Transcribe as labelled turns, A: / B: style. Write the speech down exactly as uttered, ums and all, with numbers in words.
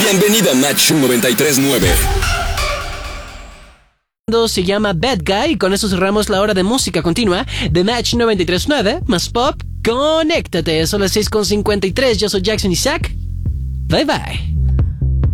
A: Bienvenida a Match noventa y tres nueve.
B: Se llama Bad Guy y con eso cerramos la hora de música continua de Match noventa y tres nueve, más pop, conéctate, son las seis con cincuenta y tres, yo soy Jackson Isaac, bye bye.